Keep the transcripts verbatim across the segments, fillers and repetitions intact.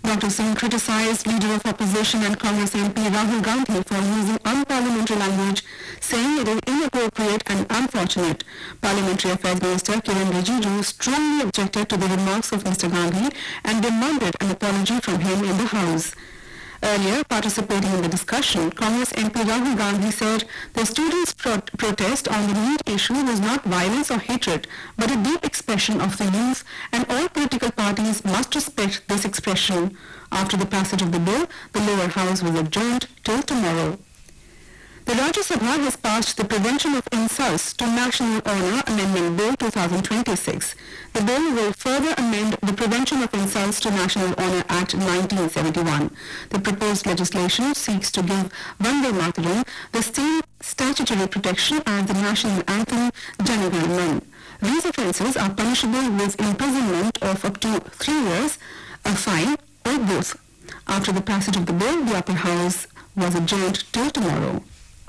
Doctor Singh criticized leader of opposition and Congress M P Rahul Gandhi for using unparliamentary language, saying it is inappropriate and unfortunate. Parliamentary Affairs Minister Kiran Rijiju strongly objected to the remarks of Mister Gandhi and demanded an apology from him in the House. Earlier, participating in the discussion, Congress M P Rahul Gandhi said the students' pro- protest on the NEET issue was not violence or hatred, but a deep expression of the youth, and all political parties must respect this expression. After the passage of the bill, the lower house was adjourned till tomorrow. The Rajya Sabha has passed the Prevention of Insults to National Honour Amendment Bill twenty twenty-six. The bill will further amend the Prevention of Insults to National Honour Act nineteen seventy-one. The proposed legislation seeks to give Vande Mataram the same statutory protection as the national anthem Jana Gana Mana. These offences are punishable with imprisonment of up to three years, a fine, or both. After the passage of the bill, the upper house was adjourned till tomorrow.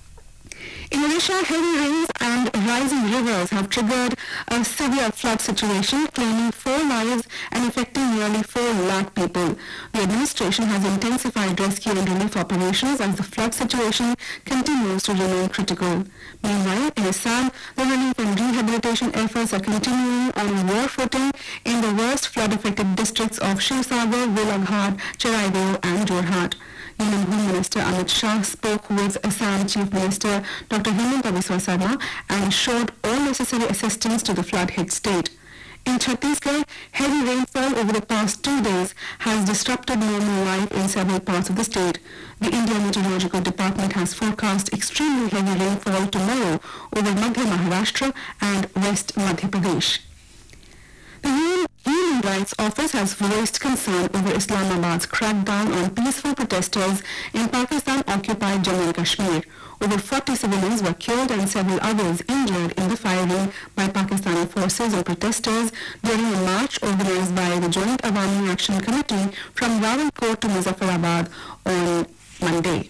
In Odisha, heavy rains and rising rivers have triggered a severe flood situation, claiming four lives and affecting nearly four lakh people. The administration has intensified rescue and relief operations as the flood situation continues to remain critical. Meanwhile, in Assam, the relief and rehabilitation efforts are continuing on war footing in the worst flood-affected districts of Shivsagar, Golaghat, Cheraigao and Jorhat. Union Home Minister Amit Shah spoke with Assam Chief Minister Doctor Himanta Biswa Sarma and assured all necessary assistance to the flood-hit state. In Chhattisgarh, heavy rainfall over the past two days has disrupted normal life in several parts of the state. The Indian Meteorological Department has forecast extremely heavy rainfall tomorrow over Madhya Maharashtra and West Madhya Pradesh. The Human Rights Office has voiced concern over Islamabad's crackdown on peaceful protesters in Pakistan-occupied Jammu and Kashmir. Over forty civilians were killed and several others injured in the firing by Pakistani forces and protesters during a march organized by the Joint Awami Action Committee from Rawalkot to Muzaffarabad on Monday.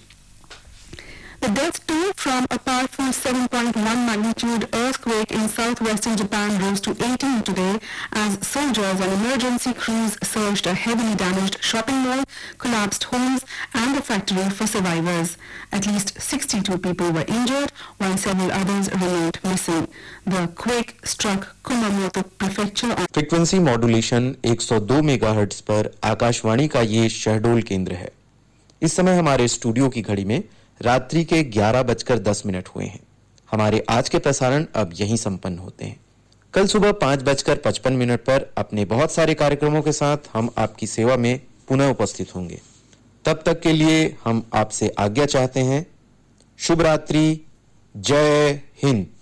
The death toll from a powerful seven point one magnitude earthquake in southwestern Japan rose to eighteen today as soldiers and emergency crews searched a heavily damaged shopping mall, collapsed homes and a factory for survivors. At least sixty-two people were injured while several others remained missing. The quake struck Kumamoto prefecture on frequency modulation एक सौ दो megahertz पर आकाशवाणी का ये शहडोल केंद्र है। इस समय हमारे स्टूडियो की घड़ी में रात्रि के ग्यारह बजकर दस मिनट हुए हैं। हमारे आज के प्रसारण अब यहीं संपन्न होते हैं। कल सुबह पाँच बजकर पचपन मिनट पर अपने बहुत सारे कार्यक्रमों के साथ हम आपकी सेवा में पुनः उपस्थित होंगे। तब तक के लिए हम आपसे आज्ञा चाहते हैं। शुभ रात्रि। जय हिंद।